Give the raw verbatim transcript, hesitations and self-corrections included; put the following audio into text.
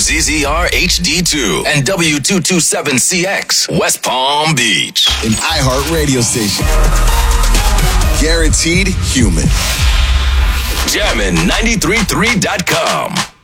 Z Z R H D two and W two twenty-seven C X, West Palm Beach. An iHeart radio station. Guaranteed human. Jammin' nine three three dot com.